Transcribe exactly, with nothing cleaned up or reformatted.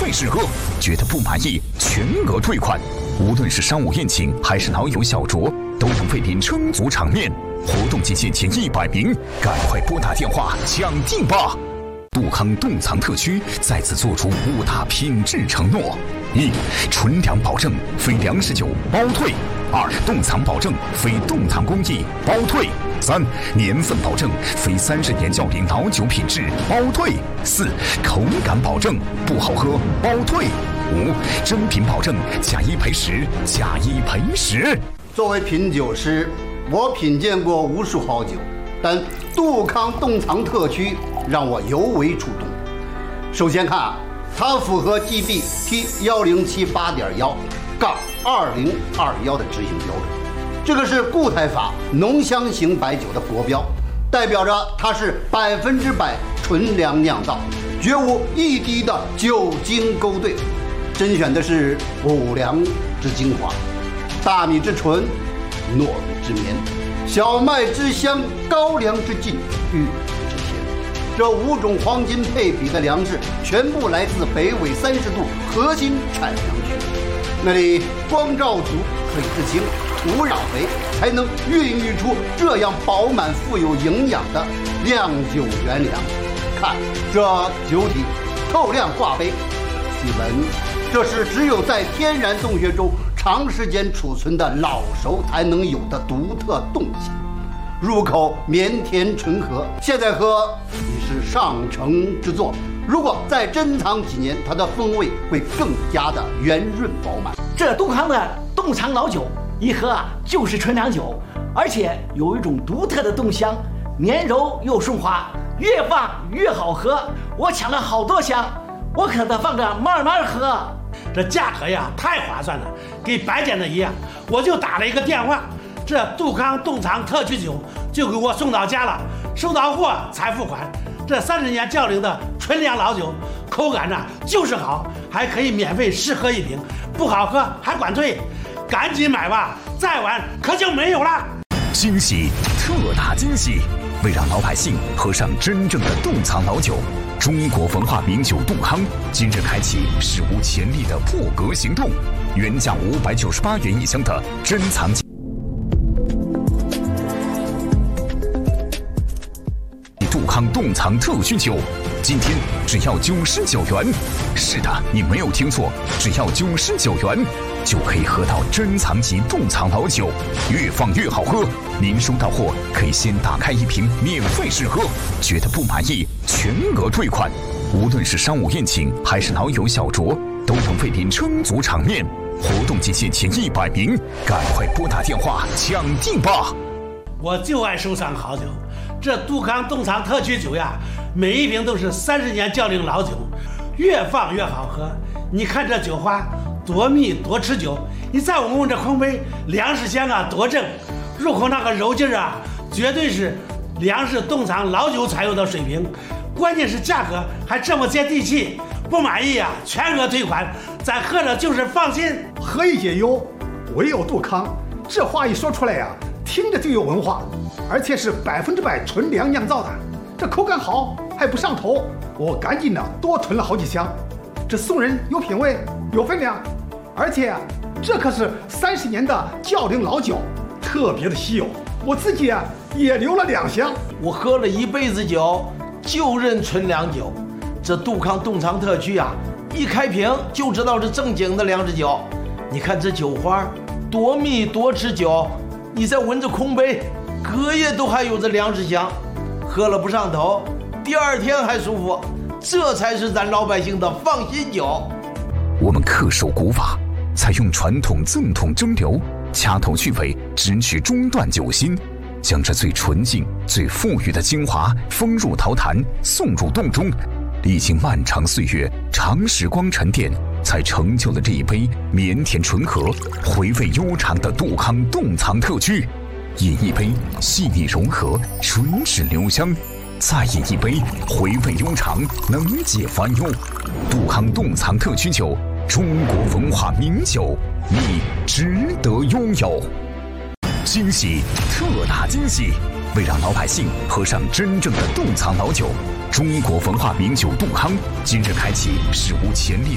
费试喝，觉得不满意全额退款。无论是商务宴请还是老友小酌，都能为您撑足场面。活动期限前一百名，赶快拨打电话抢订吧！杜康冻藏特区再次做出五大品质承诺：一、纯粮保证，非粮食酒包退；二、冻藏保证，非冻藏工艺包退；三、年份保证，非三十年窖龄老酒品质包退；四、口感保证，不好喝包退；五、真品保证，假一赔十，假一赔十。 作为品酒师，我品鉴过无数好酒，但杜康冻藏特区让我尤为触动。首先看，它符合 G B T 一零七八点一杠二零二一的执行标准，这个是固态法浓香型白酒的国标，代表着它是百分之百纯粮酿造，绝无一滴的酒精勾兑，甄选的是五粮之精华，大米之纯，糯米之绵，小麦之香，高粱之劲，玉米之甜。这五种黄金配比的粮食，全部来自北纬三十度核心产粮区，那里光照足，水质清，土壤肥，才能孕育出这样饱满富有营养的酿酒原粮。看这酒体透亮挂杯，细闻，这是只有在天然洞穴中长时间储存的老熟才能有的独特动性，入口绵甜醇和，现在喝已是上乘之作。如果再珍藏几年，它的风味会更加的圆润饱满。 这杜康的冻藏老酒一喝啊就是纯粮酒，而且有一种独特的冻香，绵柔又顺滑，越放越好喝。我抢了好多箱，我可得放着慢慢喝。 这价格呀太划算了，给白捡的一样。我就打了一个电话，这杜康冻藏特区酒就给我送到家了，收到货才付款。这三十年窖龄的纯粮老酒，口感呢就是好，还可以免费试喝一瓶，不好喝还管退，赶紧买吧，再晚可就没有了。 惊喜，特大惊喜！为让老百姓喝上真正的冻藏老酒，中国文化名酒杜康今日开启史无前例的破格行动，原价五百九十八元一箱的珍藏杜康冻藏特区酒，今天只要九十九元。是的，你没有听错，只要九十九元就可以喝到珍藏级冻藏老酒，越放越好喝。您收到货可以先打开一瓶免费试喝，觉得不满意全额退款。无论是商务宴请还是老友小酌，都能为您撑足场面。活动期限前一百名，赶快拨打电话抢订吧！ 我就爱收藏好酒，这杜康冻藏特区酒呀，每一瓶都是三十年窖龄老酒，越放越好喝。你看这酒花多密多持久，你再闻闻这空杯，粮食香啊多正，入口那个柔劲啊，绝对是粮食冻藏老酒才有的水平。关键是价格还这么接地气，不满意啊全额退款，咱喝着就是放心。 何以解忧，唯有杜康。这话一说出来呀、啊，听着就有文化，而且是百分之百纯粮酿造的，这口感好还不上头，我赶紧的多囤了好几箱。这送人有品位有分量，而且这可是三十年的窖龄老酒，特别的稀有。我自己啊也留了两箱。 我喝了一辈子酒，就认纯粮酒。这杜康冻藏特区啊，一开瓶就知道是正经的粮食酒。你看这酒花多密多持久，你再闻着空杯，隔夜都还有着粮食香，喝了不上头，第二天还舒服，这才是咱老百姓的放心酒。 我们恪守古法，采用传统赠桶蒸馏，掐头去尾，直取中段酒心，将这最纯净、最馥郁的精华封入陶坛，送入洞中。历经漫长岁月、长时光沉淀，才成就了这一杯绵甜醇和、回味悠长的杜康冻藏特区。饮一杯细腻融合、水质留香，再饮一杯回味悠长、能解烦忧。杜康冻藏特区酒，中国文化名酒，你值得拥有。惊喜，特大惊喜！为让老百姓喝上真正的冻藏老酒，中国文化名酒杜康今日开启史无前例